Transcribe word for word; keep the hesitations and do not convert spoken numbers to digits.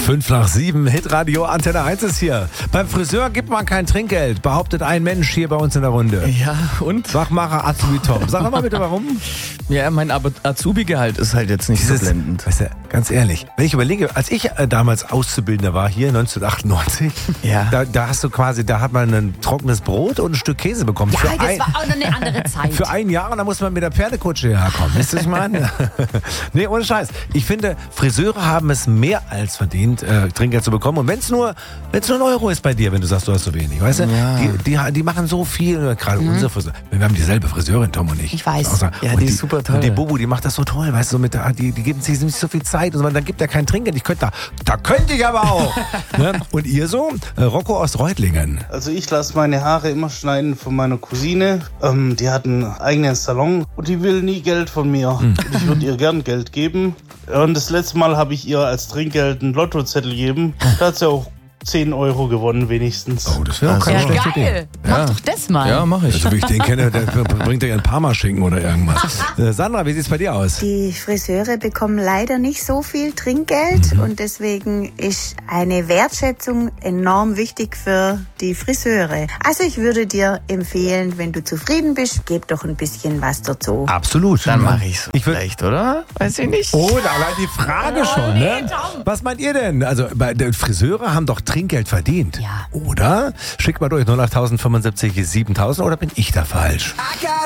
Fünf nach sieben, Hitradio Antenne eins ist hier. Beim Friseur gibt man kein Trinkgeld, behauptet ein Mensch hier bei uns in der Runde. Ja, und? Sachmacher Azubi Tom. Sag doch mal bitte, warum? Ja, mein Azubi-Gehalt ist halt jetzt nicht Dieses, so blendend. Weißt du, ganz ehrlich, wenn ich überlege, als ich äh, damals Auszubildender war, hier neunzehnhundertachtundneunzig, Ja. da, da hast du quasi, da hat man ein trockenes Brot und ein Stück Käse bekommen. Ja, für das ein, war auch noch eine andere Zeit. Für ein Jahr und dann muss man mit der Pferdekutsche herkommen. Wisst ihr, was ich meine? Nee, ohne Scheiß. Ich finde, Friseure haben es mehr als verdient, äh, Trinkgeld zu bekommen. Und wenn es nur, wenn's nur ein Euro ist bei dir, wenn du sagst, du hast so wenig, weißt du? Ja. Die, die, die machen so viel, gerade Mhm. unsere Friseure. Wir haben dieselbe Friseurin, Tom und ich. Ich weiß. Außer, Ja, und die ist super toll. Und die Bubu, die macht das so toll, weißt du, mit der, die, die geben sich nicht so viel Zeit. Und so, dann gibt er kein Trinkgeld. Ich könnte da, da könnte ich aber auch. Ne? Und ihr so? Äh, Rocco aus Reutlingen. Also ich lasse meine Haare immer schneiden von meiner Cousine. Ähm, die hat einen eigenen Salon und die will nie Geld von mir. Hm. Und ich würde ihr gern Geld geben. Und das letzte Mal habe ich ihr als Trinkgeld einen Lottozettel gegeben. Da hat sie auch zehn Euro gewonnen wenigstens. Oh, das wäre auch keine Ja, schlechte Idee. geil. Mach doch das mal. Ja, mach ich. Also wie ich den kenne, der bringt dir ein Parma-Schinken oder irgendwas. Äh, Sandra, wie sieht's bei dir aus? Die Friseure bekommen leider nicht so viel Trinkgeld und deswegen ist eine Wertschätzung enorm wichtig für die Friseure. Also ich würde dir empfehlen, wenn du zufrieden bist, gib doch ein bisschen was dazu. Absolut. Dann mache ich's Ich würd- vielleicht, oder? Weiß ich nicht. Oh, da allein die Frage schon, ne? Was meint ihr denn? Also, bei der Friseure haben doch Trinkgeld verdient. Ja. Oder? Schickt mal durch null acht fünfundsiebzig siebentausend oder bin ich da falsch?